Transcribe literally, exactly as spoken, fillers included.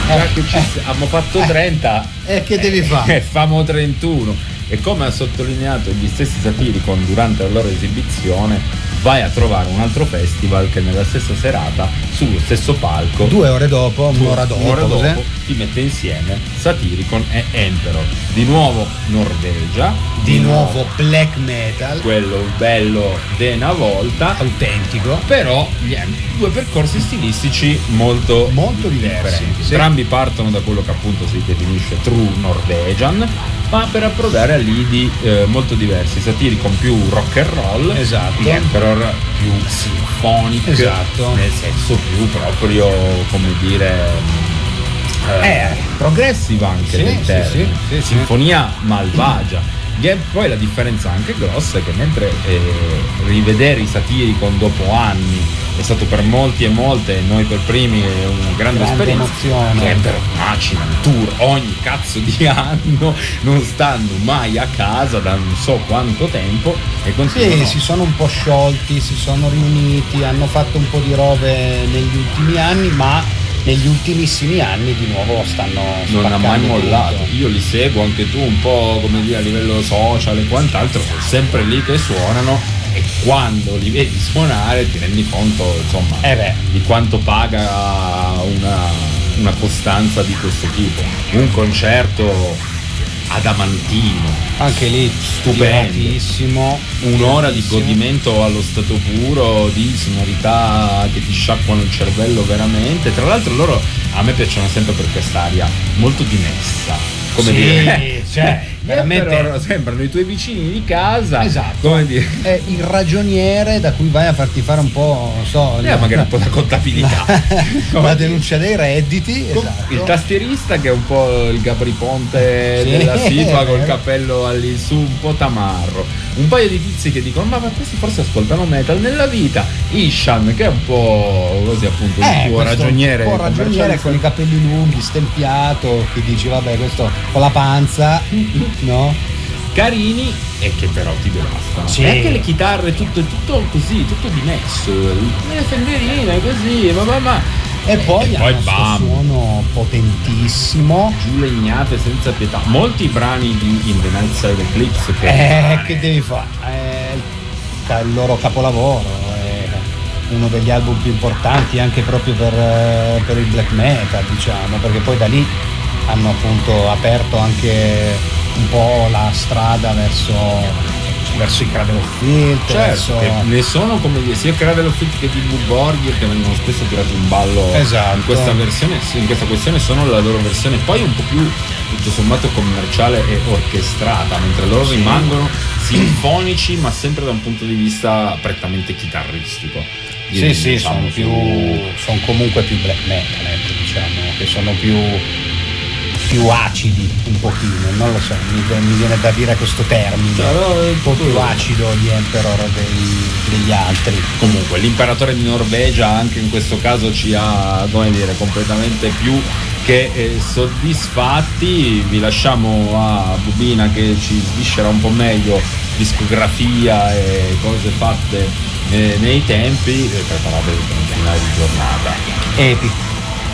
già che ci abbiamo fatto trenta e eh, che devi fare? Eh, famo trentuno. E come ha sottolineato gli stessi Satyricon durante la loro esibizione, vai a trovare un altro festival che nella stessa serata, sullo stesso palco, due ore dopo, un'ora dopo, un'ora dopo ti mette insieme Satyricon e Emperor. Di nuovo Norvegia, di, di nuovo, nuovo black metal, quello bello de una volta, autentico, però gli due percorsi stilistici molto, molto diversi. Sì. Entrambi partono da quello che appunto si definisce true Norwegian, ma per approdare a lidi eh, molto diversi. Satyricon più rock and roll, esatto, gli Emperor più symphonic, esatto, nel senso più proprio, come dire, eh, eh, progressive anche sì, del termine, sì, sì, sì, sinfonia sì. malvagia. Poi la differenza anche grossa è che mentre eh, rivedere i Satyricon dopo anni è stato per molti e molte, e noi per primi, una grande, grande esperienza, che per macina, un tour ogni cazzo di anno, non stanno mai a casa da non so quanto tempo e continuano. Sì, si sono un po' sciolti, si sono riuniti, hanno fatto un po' di robe negli ultimi anni, ma negli ultimissimi anni di nuovo stanno non ha mai mollato tutto. Io li seguo anche tu un po', come dire, a livello social e quant'altro, sono sempre lì che suonano, e quando li vedi suonare ti rendi conto, insomma, eh beh. di quanto paga una, una costanza di questo tipo. Un concerto adamantino, anche lì stupendissimo, un'ora di godimento allo stato puro, di sonorità che ti sciacquano il cervello veramente. Tra l'altro loro a me piacciono sempre per quest'aria molto dimessa, come sì, dire, cioè veramente sembrano i tuoi vicini di casa, esatto, come dire, è il ragioniere da cui vai a farti fare un po', non so, eh, magari un po' la contabilità, la denuncia dei redditi, esatto. Il tastierista che è un po' il Gabri Ponte sì, della situa col cappello all'insù, un po' tamarro, un paio di tizi che dicono ma, ma questi forse ascoltano metal nella vita, Ishan che è un po' così appunto eh, il tuo ragioniere, un po' ragioniere con i capelli lunghi, stempiato, che dici vabbè questo con la panza, no? Carini e che però ti devastano. Sì. E anche le chitarre, tutto, tutto così, tutto dimesso, le fenderine così, ma ma ma. E poi, e poi hanno bam, questo suono potentissimo, giù legnate senza pietà. Molti brani di In the Night Side Eclipse che, eh, che devi fare? È il loro capolavoro, è uno degli album più importanti anche proprio per, per il black metal, diciamo, perché poi da lì hanno appunto aperto anche un po' la strada verso, verso i Cradle of Filth, certo, verso... ne sono come dire sia Cradle of Filth che di Blue Borgir che vengono spesso tirati in ballo, esatto, in questa versione, in questa questione sono la loro versione poi un po' più tutto sommato commerciale e orchestrata, mentre loro sì. rimangono sinfonici ma sempre da un punto di vista prettamente chitarristico. Sì, sì, diciamo, sono più sono comunque più black metal, ecco, diciamo, che sono più più acidi un pochino, non lo so, mi, mi viene da dire questo termine, però un po' più acido gli Emperor dei, degli altri. Comunque l'imperatore di Norvegia anche in questo caso ci ha, come dire, completamente più che eh, soddisfatti. Vi lasciamo a Bubina che ci sviscera un po' meglio discografia e cose fatte eh, nei tempi, e preparate per un finale di giornata epico.